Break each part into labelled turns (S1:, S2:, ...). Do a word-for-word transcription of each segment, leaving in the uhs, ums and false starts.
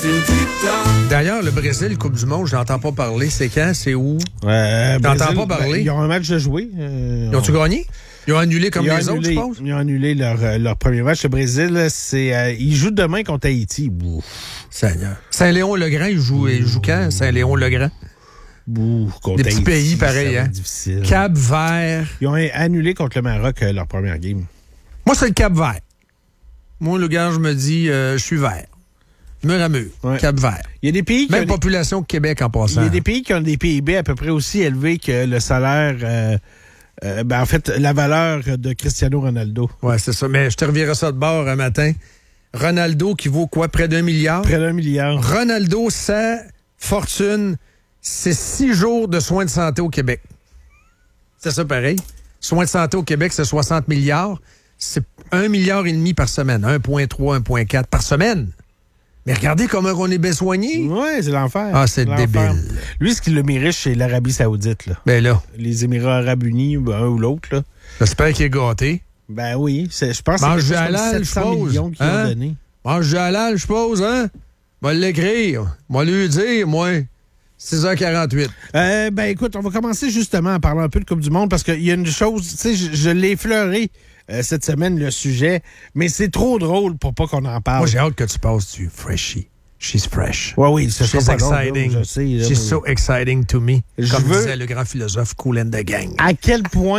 S1: D'ailleurs, le Brésil, Coupe du Monde, je n'entends pas parler. C'est quand? C'est où?
S2: Euh,
S1: T'entends pas parler?
S2: Ben, ils ont un match de jouer. Euh,
S1: ils ont-tu on... gagné? Ils ont annulé comme
S2: ils
S1: les
S2: annulé,
S1: autres, je pense?
S2: Ils ont annulé leur, leur premier match. Le Brésil, c'est, euh, ils jouent demain contre Haïti. Ouf.
S1: Seigneur. Saint-Léon-le-Grand, il joue, il joue quand? Saint-Léon-le-Grand?
S2: Ouh, contre
S1: des petits
S2: Haïti,
S1: pays pareils, hein?
S2: Difficile.
S1: Cap-Vert.
S2: Ils ont annulé contre le Maroc euh, leur première game.
S1: Moi, c'est le Cap-Vert. Moi, le gars, je me dis, euh, je suis vert. Mur à mur. Ouais. Cap-Vert.
S2: Il y a des pays qui
S1: Même
S2: ont
S1: population que Québec en passant.
S2: Il y a des pays qui ont des P I B à peu près aussi élevés que le salaire... Euh, euh, ben, en fait, la valeur de Cristiano Ronaldo.
S1: Ouais, c'est ça. Mais je te revirai ça de bord un matin. Ronaldo qui vaut quoi? Près d'un milliard?
S2: Près d'un milliard.
S1: Ronaldo, sa fortune, c'est six jours de soins de santé au Québec. C'est ça pareil. Soins de santé au Québec, c'est soixante milliards. C'est un milliard et demi par semaine. un virgule trois, un virgule quatre par semaine. Mais regardez comment on est bien soigné.
S2: Oui, c'est l'enfer.
S1: Ah, c'est, c'est débile.
S2: Lui, ce qui le mérite, c'est l'Arabie Saoudite. Là.
S1: Ben là.
S2: Les Émirats Arabes Unis, ben, un ou l'autre. Là.
S1: J'espère qu'il est gâté.
S2: Ben oui. C'est, je pense
S1: Mange
S2: que c'est
S1: halal,
S2: sept cents millions qu'ils
S1: hein?
S2: ont donné.
S1: Mange du halal, je suppose, hein? Moi l'écrire. Moi lui dire, moi. six heures quarante-huit.
S2: Euh, ben écoute, on va commencer justement à parler un peu de Coupe du Monde parce qu'il y a une chose, tu sais, je, je l'ai effleuré euh, cette semaine, le sujet, mais c'est trop drôle pour pas qu'on en parle.
S1: Moi, j'ai hâte que tu passes du freshie. She's fresh.
S2: Ouais, oui, c'est
S1: She's exciting.
S2: Long, je sais, là,
S1: She's
S2: mais...
S1: so exciting to me.
S2: Je
S1: Comme
S2: veux...
S1: disait le grand philosophe Kool and the Gang.
S2: À quel point,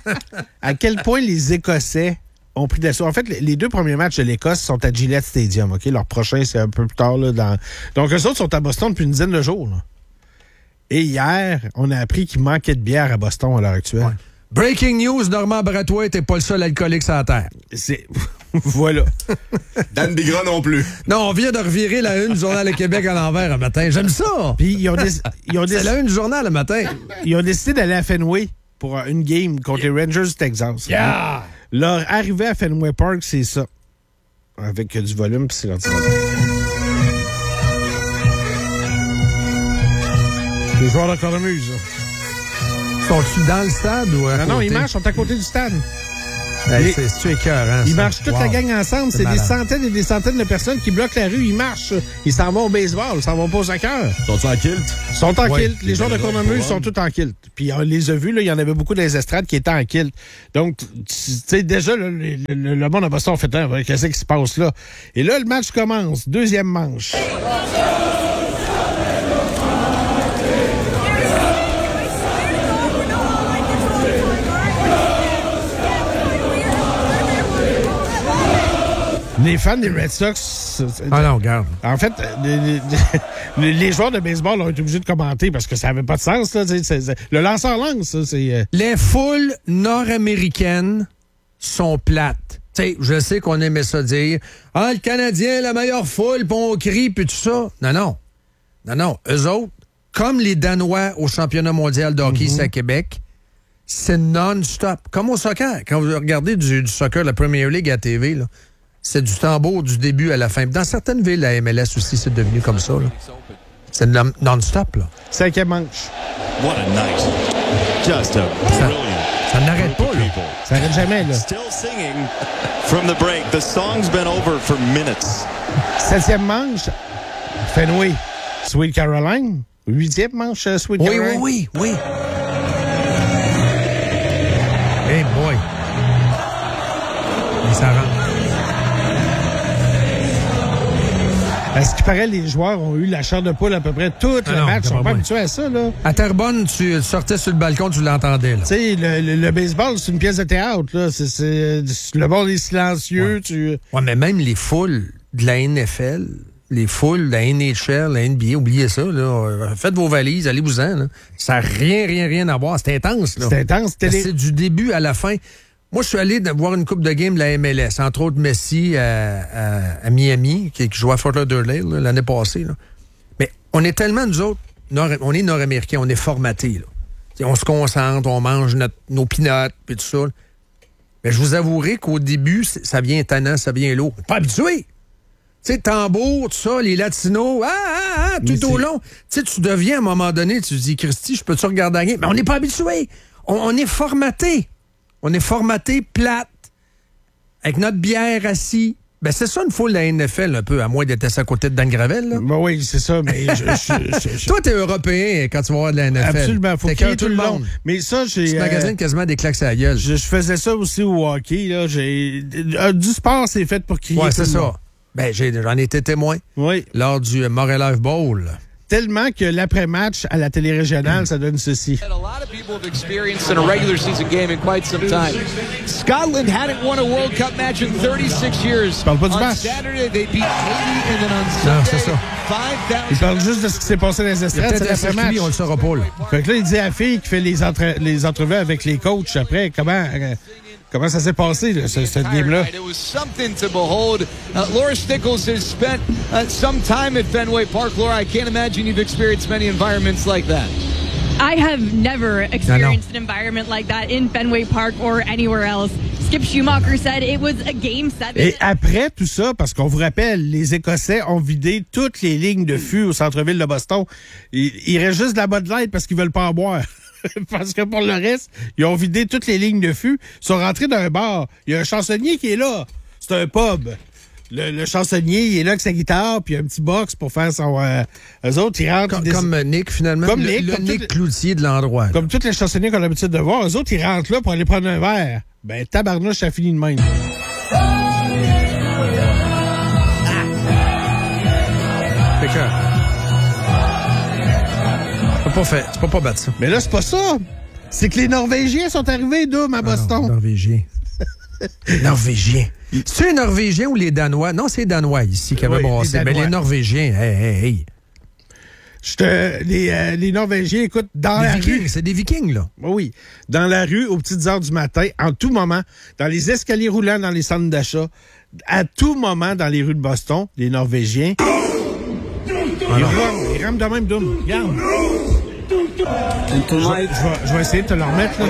S2: à quel point les Écossais ont pris d'assaut. En fait, les deux premiers matchs de l'Écosse sont à Gillette Stadium. Ok, leur prochain, c'est un peu plus tard. Là, dans... Donc, eux autres sont à Boston depuis une dizaine de jours. Là. Et hier, on a appris qu'il manquait de bière à Boston à l'heure actuelle. Ouais.
S1: Breaking news, Normand Bratois n'était pas le seul alcoolique sur la terre.
S2: C'est... Voilà.
S3: Dan Bigra non plus.
S1: Non, on vient de revirer la une du Journal de Québec à l'envers un matin. J'aime ça.
S2: Puis ils ont, déc... ils ont déc...
S1: C'est la une du journal le matin.
S2: Ils ont décidé d'aller à Fenway pour une game contre yeah. les Rangers du Texas.
S1: Yeah.
S2: Leur arrivée à Fenway Park, c'est ça. Avec du volume, puis c'est l'ordinateur. Les joueurs de cornemuse.
S1: Sont-ils dans le stade ou à
S2: Non,
S1: côté?
S2: non, ils marchent, ils sont à côté du stade.
S1: Hey, les... c'est, c'est écœurant,
S2: ils
S1: ça.
S2: marchent toute
S1: wow.
S2: la gang ensemble. C'est, c'est des centaines et des centaines de personnes qui bloquent la rue. Ils marchent. Ils s'en vont au baseball. Ils s'en vont pas au soccer.
S3: Sont-ils en kilt?
S2: Ils sont en
S3: ouais,
S2: kilt. Les, les joueurs de cornemuse sont tous en kilt. Puis on les a vus, là, il y en avait beaucoup dans les estrades qui étaient en kilt. Donc, tu sais, déjà, là, le, le, le monde à Boston fait un. Qu'est-ce qui se passe là? Et là, le match commence. Deuxième manche. Les fans des Red Sox...
S1: Ah non, regarde.
S2: En fait, les, les, les joueurs de baseball ont été obligés de commenter parce que ça n'avait pas de sens. Là, c'est, c'est, le lanceur lance, ça, c'est... Euh...
S1: Les foules nord-américaines sont plates. Tu sais, je sais qu'on aimait ça dire « Ah, le Canadien, la meilleure foule, puis on crie, puis tout ça. » Non, non. Non, non. Eux autres, comme les Danois au championnat mondial de hockey, mm-hmm. c'est à Québec, c'est non-stop. Comme au soccer. Quand vous regardez du, du soccer, la Premier League à T V, là, c'est du tambour du début à la fin. Dans certaines villes, la M L S aussi, c'est devenu comme ça. Là. C'est non-stop. Là.
S2: Cinquième manche.
S3: What a night. Just a
S1: ça, ça n'arrête pas. Là.
S2: Ça n'arrête jamais. Là.
S3: Still singing from the break. The song's been over for minutes.
S2: Septième manche. Fenway. Sweet Caroline. Huitième manche. Sweet
S1: oui,
S2: Caroline.
S1: Oui, oui, oui. Hey boy. Et ça rentre.
S2: À ce qui paraît, les joueurs ont eu la chair de poule à peu près tout ah le non, match. Ils sont pas habitués à ça, là.
S1: À Terrebonne, tu sortais sur le balcon, tu l'entendais, là.
S2: Tu sais, le, le, le baseball, c'est une pièce de théâtre, là. C'est, c'est, le bord est silencieux.
S1: Ouais.
S2: Tu...
S1: ouais, mais même les foules de la N F L, les foules de la N H L, la N B A, oubliez ça, là. Faites vos valises, allez-vous-en, là. Ça n'a rien, rien, rien à voir. C'est intense, là.
S2: C'est intense.
S1: C'est les... du début à la fin. Moi, je suis allé voir une coupe de game de la M L S, entre autres Messi à, à, à Miami, qui, qui jouait à Fort Lauderdale là, l'année passée. Là. Mais on est tellement, nous autres, nord, on est nord-américains, on est formatés. Là. On se concentre, on mange notre, nos peanuts, puis tout ça. Là. Mais je vous avouerai qu'au début, ça vient tannant, ça vient lourd. Pas habitué! Tu sais, tambour, tout ça, les latinos, ah, ah, ah, tout au long. Tu sais, tu deviens, à un moment donné, tu te dis, Christy, je peux-tu regarder la game? Mais on n'est pas habitué. On, on est formaté. On est formaté plate, avec notre bière assis, Ben, c'est ça une foule de la N F L, un peu, à moins d'être à côté de Dan Gravel. Là.
S2: Ben oui, c'est ça, mais je, je, je, je...
S1: Toi, t'es européen quand tu vas voir de la N F L.
S2: Absolument, faut qu'il y ait tout le long. Mais ça, j'ai...
S1: Tu magasines euh, quasiment des claques à la gueule.
S2: Je, je faisais ça aussi au hockey, là. J'ai... Du sport, c'est fait pour crier.
S1: Ouais,
S2: tout
S1: c'est
S2: le
S1: ça.
S2: monde.
S1: Ben, j'ai, j'en étais témoin.
S2: Oui.
S1: Lors du Montréal Bowl.
S2: Tellement que l'après-match à la télé régionale, ça donne ceci.
S4: A lot of people have experienced in a regular season game in quite some time. Scotland hadn't won a World Cup match in thirty-six years.
S2: Parle pas du
S4: on
S2: match.
S4: Saturday, they beat Haiti, and then on Sunday,
S1: non, c'est ça.
S4: five thousand.
S2: Il parle juste de ce qui s'est passé dans les estrades, c'est l'après-match.
S1: On le saura pas, là.
S2: Fait que là, il dit à la fille qui fait les, entre... les entrevues avec les coachs après, comment... Euh, Comment ça s'est passé, là, ce, cette game-là?
S4: It was something to behold. Uh, Laura Stickles has spent uh, some time at Fenway Park. Laura, I can't imagine you've experienced many environments like that.
S5: I have never experienced an environment like that in Fenway Park or anywhere else. Skip Schumacher said it was a game seven.
S2: Et après tout ça, parce qu'on vous rappelle, les Écossais ont vidé toutes les lignes de fût au centre-ville de Boston. Il, il reste juste de la Bud Light parce qu'ils veulent pas en boire. Parce que pour le reste, ils ont vidé toutes les lignes de fût. Ils sont rentrés dans un bar. Il y a un chansonnier qui est là. C'est un pub. Le, le chansonnier, il est là avec sa guitare, puis il y a un petit box pour faire son... Euh, eux autres, ils rentrent...
S1: Comme,
S2: ils
S1: comme Nick, finalement.
S2: Comme
S1: le,
S2: Nick.
S1: Le
S2: comme
S1: Nick
S2: tout...
S1: Cloutier de l'endroit. Là.
S2: Comme tous les chansonniers qu'on a l'habitude de voir. Eux autres, ils rentrent là pour aller prendre un verre. Ben, tabarnouche, ça finit de même.
S1: Fait que... C'est pas fait. Tu peux pas battre ça.
S2: Mais là, c'est pas ça. C'est que les Norvégiens sont arrivés, Doom, à Boston.
S1: Ah non, Norvégiens. Norvégiens. C'est les Norvégiens ou les Danois? Non, c'est les Danois ici qui avaient
S2: Oui,
S1: brassé.
S2: les
S1: Mais
S2: Danois.
S1: les Norvégiens, hey, hey, hey.
S2: Je te, les, euh, les Norvégiens, écoute, dans
S1: Les
S2: la
S1: Vikings,
S2: rue...
S1: c'est des Vikings, là.
S2: Oui, dans la rue, aux petites heures du matin, en tout moment, dans les escaliers roulants, dans les centres d'achat, à tout moment, dans les rues de Boston, les Norvégiens...
S1: Ah
S2: ils,
S1: non.
S2: rament, ils rament de même, Doom. Regarde. Je vais, je, vais, je vais essayer de te le remettre, là.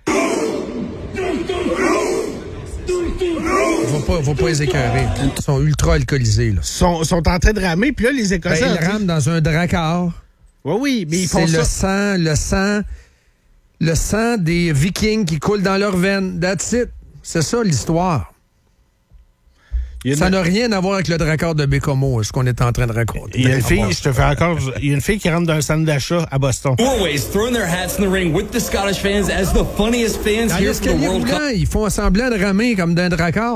S1: Faut pas, faut pas les écœurer. Ils sont ultra alcoolisés, là.
S2: Ils sont, sont en train de ramer, puis là, les Écossais...
S1: Ben, ils
S2: ont
S1: rament
S2: dit-
S1: dans un dracard.
S2: Oui, oui, mais ils font
S1: C'est
S2: ça...
S1: le sang, le sang, le sang des Vikings qui coule dans leurs veines. That's it. C'est ça, l'histoire.
S2: Il y a
S1: Ça
S2: une-
S1: n'a rien à voir avec le dracard de Bécomo, ce qu'on est en train de raconter.
S2: Il y a une fille, je te fais encore... Il y a une fille qui rentre dans un centre d'achat à Boston.
S6: Norway's throwing their hats in the ring with the Scottish fans as the funniest fans
S1: Dans
S6: here for the
S1: l'escalier
S6: World Cup.
S1: roulant, ils font semblant de ramer comme d'un dracard.